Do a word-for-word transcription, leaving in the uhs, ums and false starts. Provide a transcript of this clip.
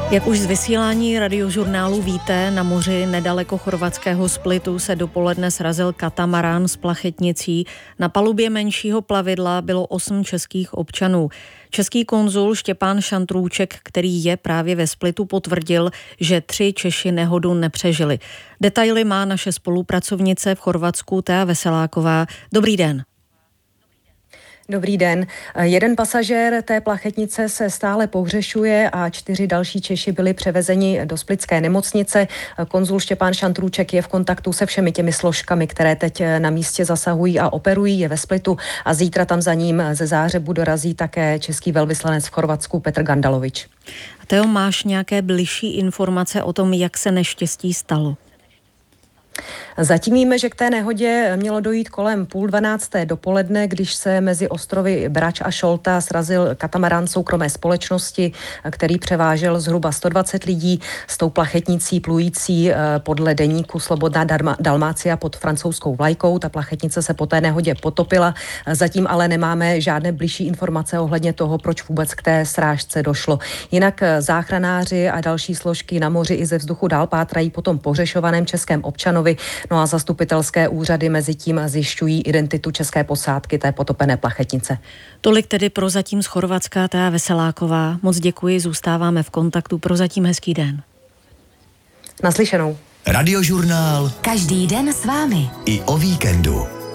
Jak už z vysílání radiožurnálu víte, na moři nedaleko chorvatského Splitu se dopoledne srazil katamarán s plachetnicí. Na palubě menšího plavidla bylo osm českých občanů. Český konzul Štěpán Šantrůček, který je právě ve Splitu, potvrdil, že tři Češi nehodu nepřežili. Detaily má naše spolupracovnice v Chorvatsku Thea Veseláková. Dobrý den. Dobrý den. Jeden pasažér té plachetnice se stále pohřešuje a čtyři další Češi byli převezeni do splitské nemocnice. Konzul Štěpán Šantrůček je v kontaktu se všemi těmi složkami, které teď na místě zasahují a operují, je ve Splitu a zítra tam za ním ze Záhřebu dorazí také český velvyslanec v Chorvatsku Petr Gandalovič. A Teo, máš nějaké bližší informace o tom, jak se neštěstí stalo? Zatím víme, že k té nehodě mělo dojít kolem půl dvanácté dopoledne, když se mezi ostrovy Brač a Šolta srazil katamarán soukromé společnosti, který převážel zhruba sto dvacet lidí s tou plachetnicí plující podle deníku Slobodná Dalmácia pod francouzskou vlajkou. Ta plachetnice se po té nehodě potopila. Zatím ale nemáme žádné bližší informace ohledně toho, proč vůbec k té srážce došlo. Jinak záchranáři a další složky na moři i ze vzduchu dál pátrají po tom pohřešovaném českém občanovi. No a zastupitelské úřady mezi tím zjišťují identitu české posádky té potopené plachetnice. Tolik tedy prozatím z Chorvatska Thea Veseláková. Moc děkuji, zůstáváme v kontaktu. Prozatím hezký den. Naslyšenou. Radiožurnál. Každý den s vámi. I o víkendu.